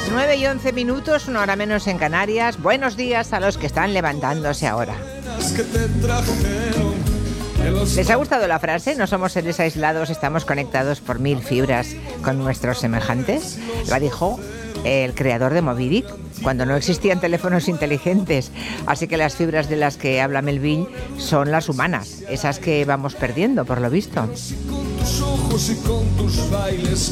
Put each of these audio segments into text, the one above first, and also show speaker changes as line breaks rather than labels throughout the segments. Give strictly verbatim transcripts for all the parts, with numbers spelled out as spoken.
Las nueve y once minutos, una hora menos en Canarias. Buenos días a los que están levantándose ahora. ¿Les ha gustado la frase? No somos seres aislados, estamos conectados por mil fibras con nuestros semejantes. La dijo el creador de Moby Dick, cuando no existían teléfonos inteligentes. Así que las fibras de las que habla Melville son las humanas, esas que vamos perdiendo, por lo visto.
Con tus ojos y con tus bailes,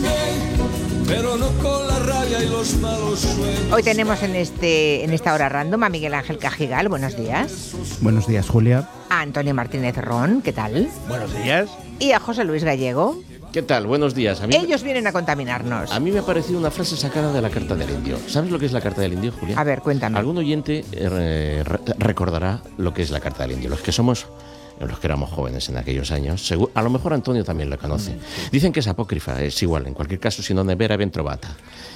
pero no con la rabia y los malos sueños.
Hoy tenemos en este en esta hora random a Miguel Ángel Cajigal. Buenos días.
Buenos días, Julia.
A Antonio Martínez Ron, ¿qué tal?
Buenos días.
Y a José Luis Gallego.
¿Qué tal? Buenos días. A mí,
Ellos vienen a contaminarnos.
a mí me ha parecido una frase sacada de la Carta del Indio. ¿Sabes lo que es la Carta del Indio, Julia?
A ver, cuéntame.
Algún oyente eh, re- recordará lo que es la Carta del Indio. Los que somos, los que éramos jóvenes en aquellos años, seguro, a lo mejor Antonio también lo conoce. Dicen que es apócrifa, es igual, en cualquier caso, si no ne vera ben trovata.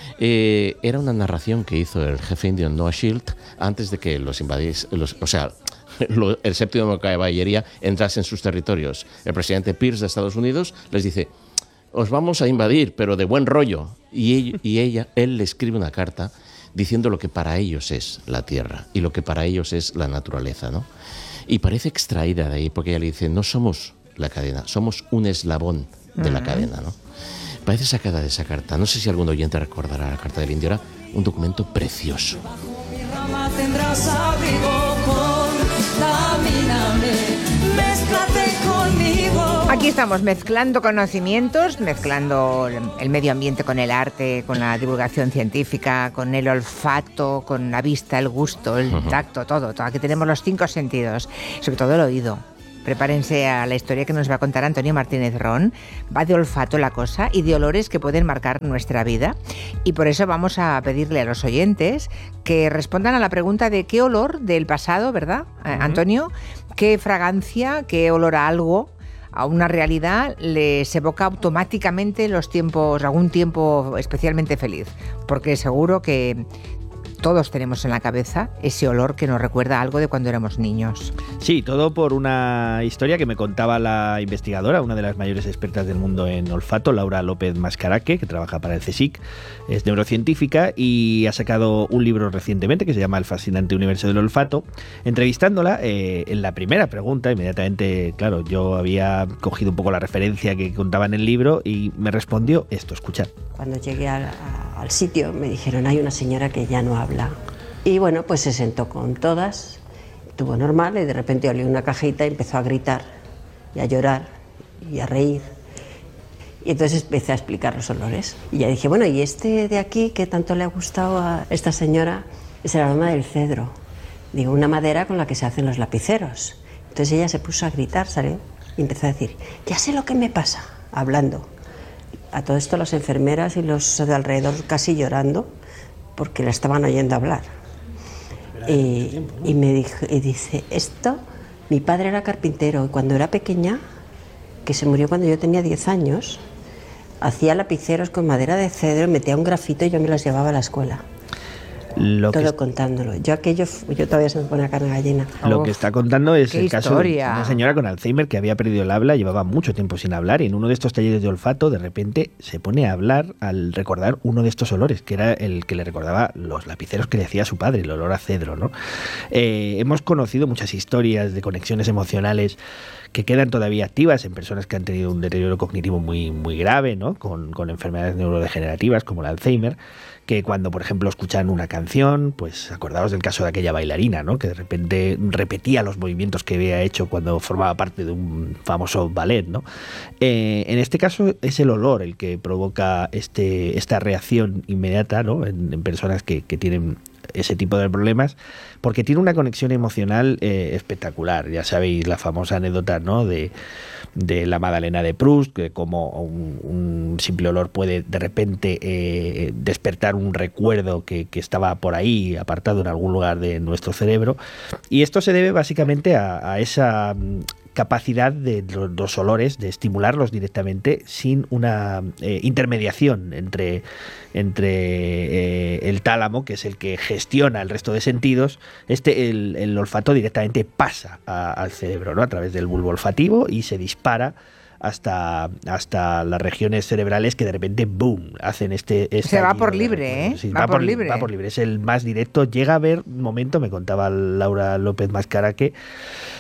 Eh, era una narración que hizo el jefe indio Noah Shield antes de que los invadís, los, o sea, lo, el séptimo de caballería entrase en sus territorios. El presidente Pierce de Estados Unidos les dice: os vamos a invadir, pero de buen rollo. Y, ella, y ella, él le escribe una carta diciendo lo que para ellos es la tierra y lo que para ellos es la naturaleza, ¿no? Y parece extraída de ahí, porque ella le dice: no somos la cadena, somos un eslabón de la cadena, ¿no? Parece sacada de esa carta. No sé si algún oyente recordará la Carta del Indio. Era un documento precioso.
Tendrás abrigo, contamíname, mézclate conmigo.
Aquí estamos mezclando conocimientos, mezclando el medio ambiente con el arte, con la divulgación científica, con el olfato, con la vista, el gusto, el
Uh-huh.
tacto, todo, todo. Aquí tenemos los cinco sentidos, sobre todo el oído. Prepárense a la historia que nos va a contar Antonio Martínez Ron. Va de olfato la cosa y de olores que pueden marcar nuestra vida. Y por eso vamos a pedirle a los oyentes que respondan a la pregunta de qué olor del pasado, ¿verdad, uh-huh. Antonio? ¿Qué fragancia, qué olor a algo, a una realidad les evoca automáticamente los tiempos, algún tiempo especialmente feliz? Porque seguro que todos tenemos en la cabeza ese olor que nos recuerda algo de cuando éramos niños.
Sí, todo por una historia que me contaba la investigadora, una de las mayores expertas del mundo en olfato, Laura López Mascaraque, que trabaja para el CSIC, es neurocientífica y ha sacado un libro recientemente que se llama El fascinante universo del olfato. Entrevistándola, eh, en la primera pregunta, inmediatamente, claro, yo había cogido un poco la referencia que contaba en el libro y me respondió esto, escuchad.
Cuando llegué al, a, al sitio me dijeron: hay una señora que ya no habla. Y bueno, pues se sentó con todas, estuvo normal y de repente olió una cajita y empezó a gritar y a llorar y a reír. Y entonces empecé a explicar los olores. Y ya dije: bueno, y este de aquí que tanto le ha gustado a esta señora es el aroma del cedro. Digo, una madera con la que se hacen los lapiceros. Entonces ella se puso a gritar, ¿sale? Y empezó a decir: ya sé lo que me pasa, hablando. A todo esto las enfermeras y los de alrededor casi llorando porque la estaban oyendo hablar. Y, y me dijo, y dice, esto, mi padre era carpintero y cuando era pequeña, que se murió cuando yo tenía diez años, hacía lapiceros con madera de cedro, metía un grafito y yo me los llevaba a la escuela.
Lo
Todo
que,
contándolo. Yo aquello, yo todavía se me pone la carne gallina.
lo
Uf,
que está contando es
qué
el caso
historia.
de una señora con Alzheimer que había perdido el habla, llevaba mucho tiempo sin hablar y en uno de estos talleres de olfato de repente se pone a hablar al recordar uno de estos olores, que era el que le recordaba los lapiceros que le hacía su padre, el olor a cedro, ¿no? Eh, hemos conocido muchas historias de conexiones emocionales que quedan todavía activas en personas que han tenido un deterioro cognitivo muy, muy grave, ¿no? Con, con enfermedades neurodegenerativas como el Alzheimer, que cuando, por ejemplo, escuchan una canción, pues acordaos del caso de aquella bailarina, ¿no? Que de repente repetía los movimientos que había hecho cuando formaba parte de un famoso ballet, ¿no? Eh, en este caso es el olor el que provoca este, esta reacción inmediata, ¿no? En, en personas que, que tienen ese tipo de problemas, porque tiene una conexión emocional eh, espectacular. Ya sabéis la famosa anécdota, ¿no? de, de la Magdalena de Proust, que como un, un simple olor puede de repente eh, despertar un recuerdo que, que estaba por ahí apartado en algún lugar de nuestro cerebro, y esto se debe básicamente a, a esa capacidad de los, los olores de estimularlos directamente sin una eh, intermediación entre, entre eh, el tálamo, que es el que gestiona el resto de sentidos. Este el, el olfato directamente pasa a, al cerebro, ¿no? A través del bulbo olfativo y se dispara hasta, hasta las regiones cerebrales que de repente, boom, hacen este...
Se va por libre, ¿eh?
Sí,
va,
va,
por,
por
libre.
va por libre, es el más directo. Llega a haber un momento, me contaba Laura López Mascara, que